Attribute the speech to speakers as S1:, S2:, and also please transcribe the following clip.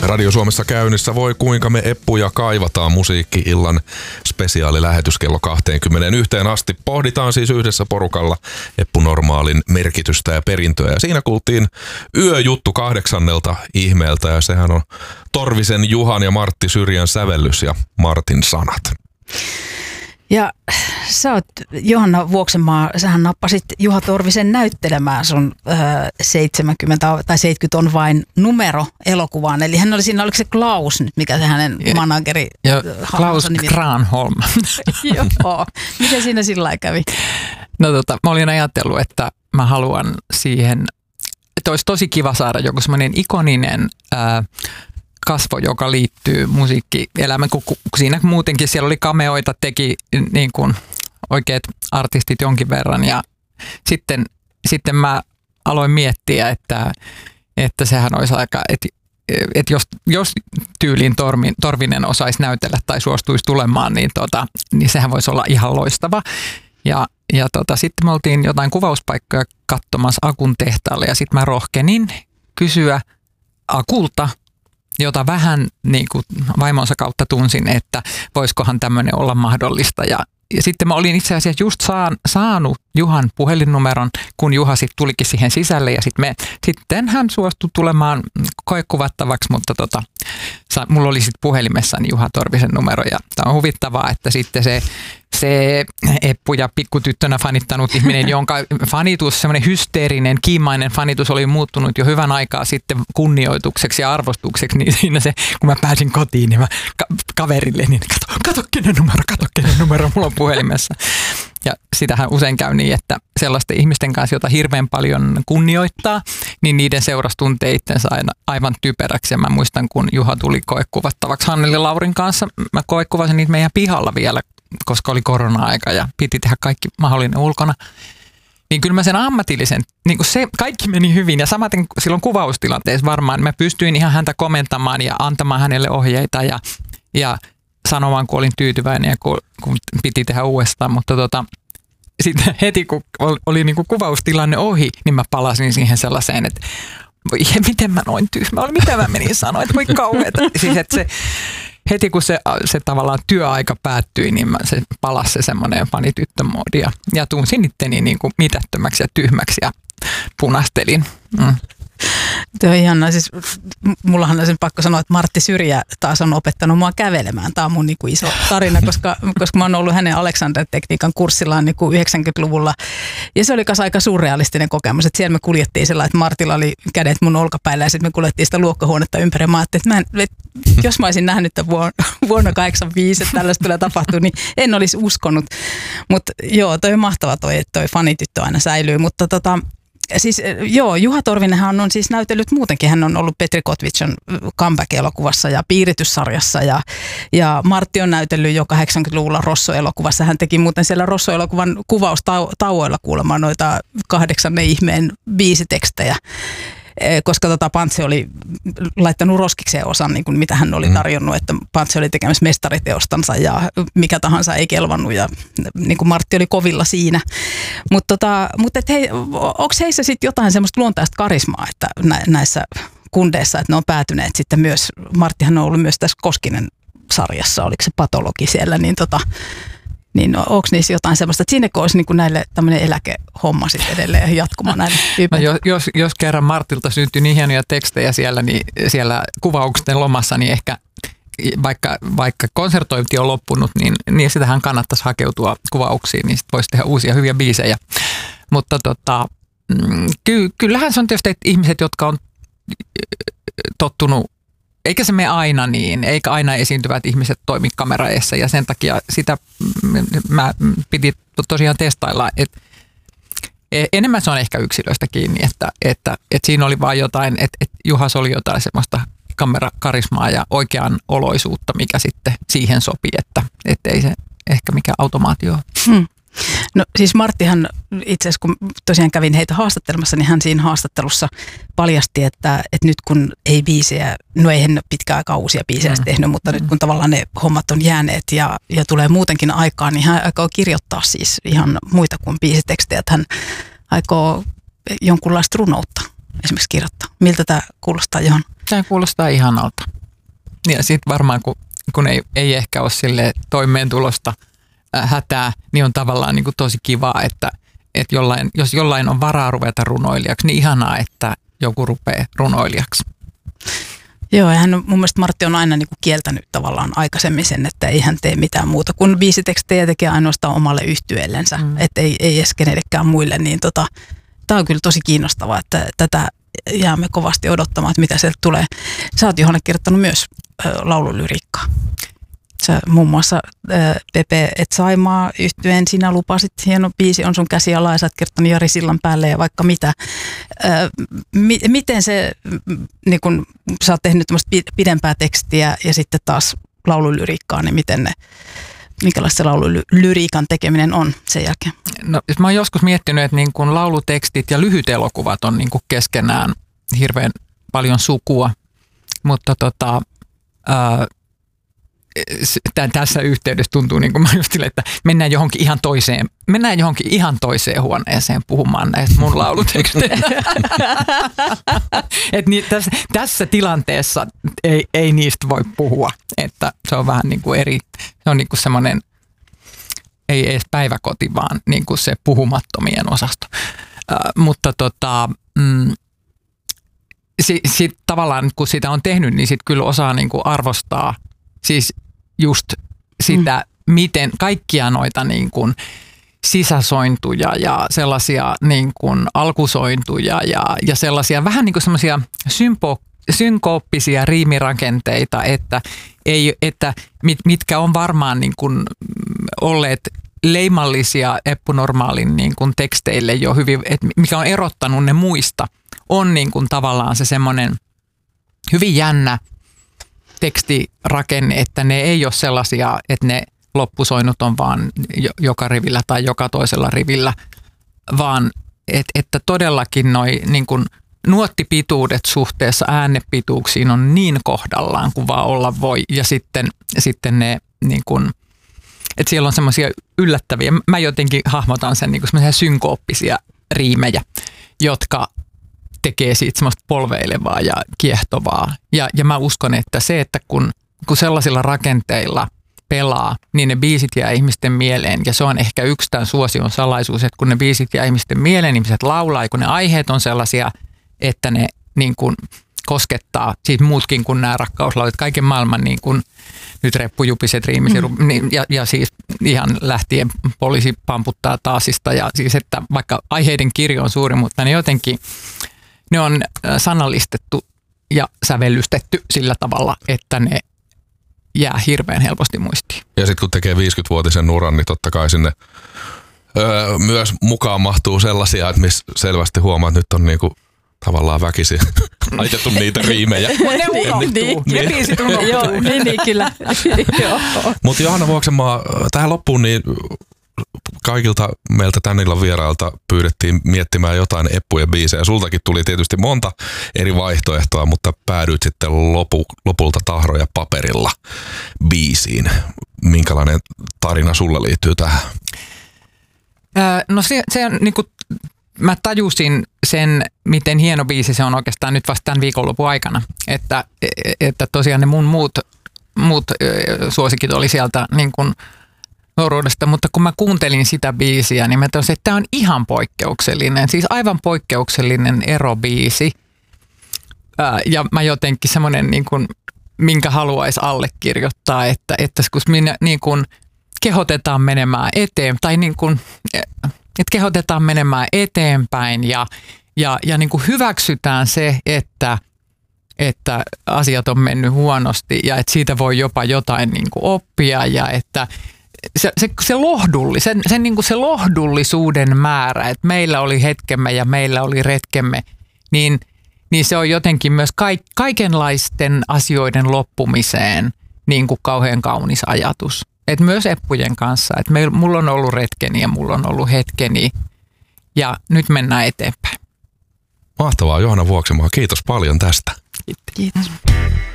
S1: Radio Suomessa käynnissä Voi kuinka me Eppuja kaivataan -musiikki-illan spesiaalilähetys kello 21 asti. Pohditaan siis yhdessä porukalla Eppu Normaalin merkitystä ja perintöä. Ja siinä kuultiin Yöjuttu 8. ihmeeltä ja sehän on Torvisen Juhan ja Martti Syrjän sävellys ja Martin sanat.
S2: Ja sä oot, Johanna Vuoksenmaa, sähän nappasit Juha Torvisen näyttelemään sun 70 tai 70 on vain numero -elokuvaan. Eli hän oli siinä, oliko se Klaus nyt, mikä se hänen manageri?
S3: Klaus Granholm.
S2: Joo. Miten siinä sillä lailla kävi?
S3: No mä olin ajatellut, että mä haluan siihen, että olisi tosi kiva saada joku semmoinen ikoninen kasvo, joka liittyy musiikkielämään, kun siinä muutenkin siellä oli cameoita, teki niin kuin oikeat artistit jonkin verran ja sitten mä aloin miettiä, että sehän olisi aika, että jos tyyliin Torvinen osaisi näytellä tai suostuisi tulemaan, niin sehän voisi olla ihan loistava. Ja sitten me oltiin jotain kuvauspaikkoja katsomassa Akun tehtaalle ja sitten mä rohkenin kysyä Akulta, jota vähän niin kuin vaimonsa kautta tunsin, että voisikohan tämmöinen olla mahdollista. Ja sitten mä olin itse asiassa just saanut Juhan puhelinnumeron, kun Juha sitten tulikin siihen sisälle ja sitten hän suostui tulemaan koekuvattavaksi, mutta mulla oli sitten puhelimessani Juha Torvisen numero ja tämä on huvittavaa, että sitten se Eppu ja pikkutyttönä fanittanut ihminen, jonka fanitus, semmoinen hysteerinen, kiimainen fanitus oli muuttunut jo hyvän aikaa sitten kunnioitukseksi ja arvostukseksi, niin siinä se, kun mä pääsin kotiin, niin mä kaverille, niin kato kenen numero mulla on puhelimessa. Ja sitähän usein käy niin, että sellaisten ihmisten kanssa, jota hirveän paljon kunnioittaa, niin niiden seurassa tuntee itsensä aina aivan typeräksi. Ja mä muistan, kun Juha tuli koekuvattavaksi Hanneli Laurin kanssa, mä koekuvasin niitä meidän pihalla vielä, koska oli korona-aika ja piti tehdä kaikki mahdollinen ulkona. Niin kyllä mä sen ammatillisen, niin kuin se kaikki meni hyvin ja samaten silloin kuvaustilanteessa varmaan mä pystyin ihan häntä komentamaan ja antamaan hänelle ohjeita ja sanomaan, kun olin tyytyväinen ja kun piti tehdä uudestaan, mutta sitten heti kun oli niin kuin kuvaustilanne ohi, niin mä palasin siihen sellaiseen, että miten mä noin tyhmä olin, mitä mä menin sanoa, että voi kauheeta. Siis että heti kun se tavallaan työaika päättyi, niin se palasi se semmoinen fanityttömoodi ja tunsin itteni niin kuin mitättömäksi ja tyhmäksi ja punastelin.
S2: Tuo on ihanaa. Siis mullahan on sen pakko sanoa, että Martti Syrjä taas on opettanut mua kävelemään. Tämä on mun niinku iso tarina, koska mä oon ollut hänen Alexander-tekniikan kurssillaan niinku 90-luvulla. Ja se oli myös aika surrealistinen kokemus, että siellä me kuljettiin sellainen, että Martilla oli kädet mun olkapäillä ja sitten me kuljettiin sitä luokkahuonetta ympäri. Mä ajattelin, että jos mä olisin nähnyt tämän vuonna 85, että tällaista tulee tapahtua, niin en olisi uskonut. Mutta joo, toi on mahtava toi fanityttö aina säilyy, mutta siis joo, Juha Torvinenhan on siis näytellyt muutenkin. Hän on ollut Petri Kotvitson comeback-elokuvassa ja Piirityssarjassa ja Martti on näytellyt jo 80-luvulla Rosso-elokuvassa. Hän teki muuten siellä Rosso-elokuvan kuvaustauoilla kuulemaan noita 8 ihmeen biisitekstejä, koska Pantse oli laittanut roskikseen osan, niin kuin mitä hän oli tarjonnut, että Pantse oli tekemässä mestariteostansa ja mikä tahansa ei kelvannut ja niin kuin Martti oli kovilla siinä. Mutta hei, onko heissä sitten jotain semmoista luontaista karismaa, että näissä kundeissa, että ne on päätyneet sitten myös, Marttihan on ollut myös tässä Koskinen-sarjassa, oliko se patologi siellä, niin onko niissä jotain semmoista, että sinne olisi niin kuin näille tämmöinen eläkehomma sitten edelleen jatkuma näille tyypeille?
S3: No jos kerran Martilta syntyi niin hienoja tekstejä siellä kuvauksen lomassa, niin ehkä vaikka konsertointi on loppunut, niin sitähän kannattaisi hakeutua kuvauksiin, niin sitten voisi tehdä uusia hyviä biisejä. Mutta kyllähän se on tietysti, että ihmiset, jotka on tottunut, eikä se mene aina niin, eikä aina esiintyvät ihmiset toimi kamera edessä ja sen takia sitä mä piti tosiaan testailla, että enemmän se on ehkä yksilöistä kiinni, että siinä oli vaan jotain, että Juhas oli jotain semmoista kamerakarismaa ja oikean oloisuutta, mikä sitten siihen sopii, että ei se ehkä mikään automaatio ole.
S2: No siis Marttihan itse asiassa, kun tosiaan kävin heitä haastattelemassa, niin hän siinä haastattelussa paljasti, että nyt kun ei biisejä, no ei hän pitkään aikaa uusia biisejä tehnyt, mutta nyt kun tavallaan ne hommat on jääneet ja tulee muutenkin aikaa, niin hän aikoo kirjoittaa siis ihan muita kuin biisitekstejä, että hän aikoo jonkunlaista runoutta esimerkiksi kirjoittaa. Miltä tämä kuulostaa, Johanna?
S3: Tämä kuulostaa ihanalta. Ja sitten varmaan, kun ei ehkä ole sille toimeentulosta hätää, niin on tavallaan niin kuin tosi kivaa, että jos jollain on varaa ruveta runoilijaksi, niin ihanaa, että joku rupeaa runoilijaksi.
S2: Joo, ja mun mielestä Martti on aina niin kuin kieltänyt tavallaan aikaisemmin sen, että ei hän tee mitään muuta kuin biisitekstejä tekee ainoastaan omalle yhtyeellensä, että ei edes kenellekään muille. Niin tämä on kyllä tosi kiinnostavaa, että tätä jäämme kovasti odottamaan, että mitä sieltä tulee. Sä oot, Johanna, kirjoittanut myös laululyriikkaa. Sä muun muassa Pepe et Saimaa -yhtyeen Sinä lupasit, hieno biisi on sun käsiala, ja sä oot kirjoittanut Jari Sillanpäälle ja vaikka mitä. Miten se, niin kun sä oot tehnyt tämmöistä pidempää tekstiä ja sitten taas laululyriikkaa, niin minkälaista se laululyriikan tekeminen on sen jälkeen?
S3: No, mä oon joskus miettinyt, että niin kun laulutekstit ja lyhyt elokuvat on niin kun keskenään hirveän paljon sukua, mutta tässä yhteydessä tuntuu, niin kuin mä just että mennään johonkin ihan toiseen huoneeseen puhumaan näistä mun lauluteksteistä. Tässä tilanteessa ei niistä voi puhua, että se on vähän niin kuin eri, se on niin kuin semmoinen, ei edes päiväkoti, vaan niin kuin se puhumattomien osasto. Mutta sit tavallaan kun sitä on tehnyt, niin sit kyllä osaa niin kuin arvostaa siis just sitä, miten kaikkia noita niin kuin sisäsointuja ja sellaisia niin kuin alkusointuja ja sellaisia vähän niin kuin semmoisia synkooppisia riimirakenteita, että mitkä on varmaan niin kuin olleet leimallisia Eppu Normaalin niin kuin teksteille jo hyvin, että mikä on erottanut ne muista, on niin kuin tavallaan se semmoinen hyvin jännä tekstirakenne, että ne ei ole sellaisia, että ne loppusoinnut on vaan joka rivillä tai joka toisella rivillä, vaan että todellakin noi niin kuin nuottipituudet suhteessa äänepituuksiin on niin kohdallaan kuin vaan olla voi. Ja sitten ne, niin kuin, että siellä on semmoisia yllättäviä, mä jotenkin hahmotan sen niin kuin semmoisia synkooppisia riimejä, jotka tekee siitä semmoista polveilevaa ja kiehtovaa. Ja mä uskon, että se, että kun sellaisilla rakenteilla pelaa, niin ne biisit jää ihmisten mieleen. Ja se on ehkä yksi tämän suosion salaisuus, että kun ne biisit jää ihmisten mieleen, ihmiset laulaa, ja kun ne aiheet on sellaisia, että ne niin kuin koskettaa siitä muutkin kuin nämä rakkauslaulut. Kaiken maailman niin kuin nyt reppujupiset riimiset ja siis ihan lähtien poliisi pamputtaa taasista. Ja siis, että vaikka aiheiden kirjo on suuri, mutta ne jotenkin ne on sanallistettu ja sävellystetty sillä tavalla, että ne jää hirveän helposti muistiin.
S1: Ja sitten kun tekee 50-vuotisen uran, niin totta kai sinne myös mukaan mahtuu sellaisia, että missä selvästi huomaa, että nyt on niinku tavallaan väkisin laitettu niitä riimejä.
S3: Ne unohtuu. Ne biisit unohtuu.
S2: Joo, niin kyllä.
S1: Mutta Johanna Vuoksenmaa, tähän loppuun niin kaikilta meiltä tän illan vierailta pyydettiin miettimään jotain eppujen biisejä. Sultakin tuli tietysti monta eri vaihtoehtoa, mutta päädyit sitten lopulta Tahroja paperilla biisiin. Minkälainen tarina sulle liittyy tähän?
S3: No se on niin kuin, mä tajusin sen, miten hieno biisi se on oikeastaan nyt vasta tämän viikonlopun aikana. Että tosiaan ne mun muut suosikit oli sieltä niin kuin nuoruudesta, mutta kun mä kuuntelin sitä biisiä, niin mä totesin, että tämä on ihan poikkeuksellinen, siis aivan poikkeuksellinen erobiisi. Ja mä jotenkin semmoinen, niin kuin, minkä haluaisi allekirjoittaa, että kun minä niin kuin kehotetaan menemään tai niin kuin, että kehotetaan menemään eteenpäin ja niin kuin hyväksytään se, että asiat on mennyt huonosti ja että siitä voi jopa jotain niin kuin oppia ja että se lohdullisuuden määrä, että meillä oli hetkemme ja meillä oli retkemme, niin se on jotenkin myös kaikenlaisten asioiden loppumiseen niin kuin kauhean kaunis ajatus. Et myös eppujen kanssa, että mulla on ollut retkeni ja mulla on ollut hetkeni ja nyt mennään eteenpäin.
S1: Mahtavaa, Johanna Vuoksenmaa. Kiitos paljon tästä.
S2: Kiitos.